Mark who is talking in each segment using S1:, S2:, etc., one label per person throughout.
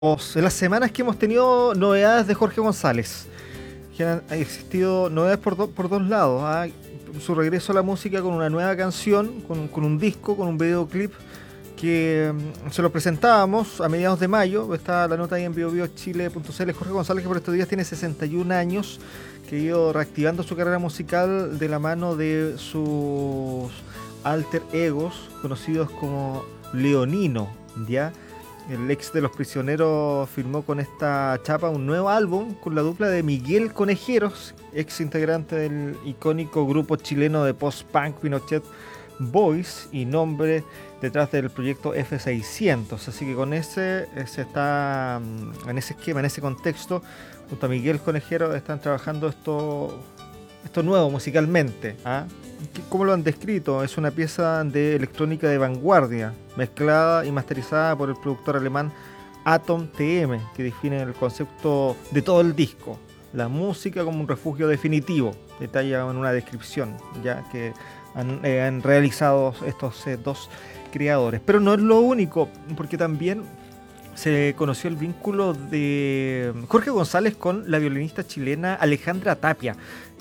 S1: En las semanas que hemos tenido novedades de Jorge González, que han existido novedades por dos lados. Su regreso a la música con una nueva canción, con un disco, con un videoclip que se lo presentábamos a mediados de mayo. Está la nota ahí en biobiochile.cl. Jorge González, que por estos días tiene 61 años, que ha ido reactivando su carrera musical de la mano de sus alter egos, conocidos como Leonino, ¿ya? El ex de Los Prisioneros firmó con esta chapa un nuevo álbum con la dupla de Miguel Conejeros, ex integrante del icónico grupo chileno de post-punk Pinochet Boys y nombre detrás del proyecto F600. Así que con ese se está en ese esquema, en ese contexto, junto a Miguel Conejero están trabajando esto nuevo musicalmente. ¿Cómo lo han descrito? Es una pieza de electrónica de vanguardia, mezclada y masterizada por el productor alemán Atom TM, que define el concepto de todo el disco: la música como un refugio definitivo. Detalla en una descripción ya que han realizado estos dos creadores. Pero no es lo único, porque también se conoció el vínculo de Jorge González con la violinista chilena Alejandra Tapia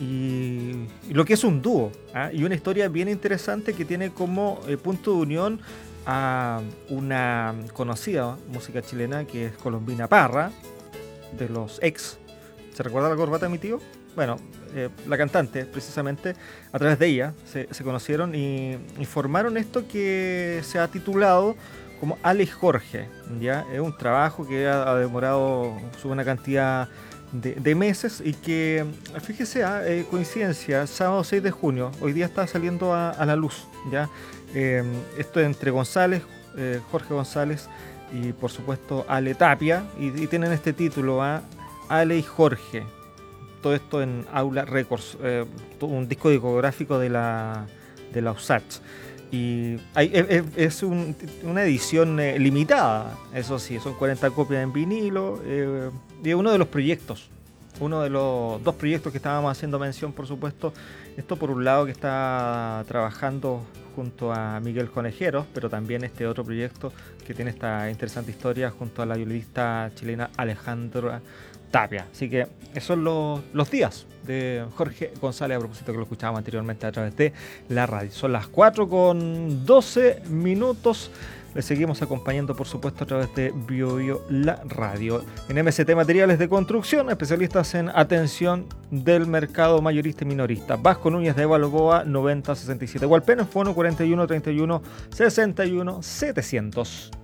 S1: y lo que es un dúo, y una historia bien interesante que tiene como punto de unión a una conocida música chilena que es Colombina Parra, de los ex. ¿Se recuerda la corbata de mi tío? Bueno, la cantante, precisamente, a través de ella se conocieron y formaron esto que se ha titulado como Ale y Jorge. ¿Ya? Es un trabajo que ha demorado una cantidad de meses y que, fíjese, coincidencia, sábado 6 de junio, hoy día está saliendo a la luz. ¿Ya? Esto es entre González, Jorge González y por supuesto Ale Tapia, y tienen este título, Ale y Jorge. Todo esto en Aula Records, un disco discográfico de la USACH. Y es una edición limitada, eso sí, son 40 copias en vinilo. Y uno de los proyectos, uno de los dos proyectos que estábamos haciendo mención, por supuesto. Esto por un lado, que está trabajando junto a Miguel Conejeros, pero también este otro proyecto que tiene esta interesante historia junto a la violinista chilena Alejandra Tapia. Así que esos son los días de Jorge González, a propósito que lo escuchábamos anteriormente a través de la radio. Son las 4:12. Les seguimos acompañando, por supuesto, a través de BioBio La Radio. En MST Materiales de Construcción, especialistas en atención del mercado mayorista y minorista. Vasco Núñez de Balboa, 9067. Hualpén, Fono 41 31 61 700.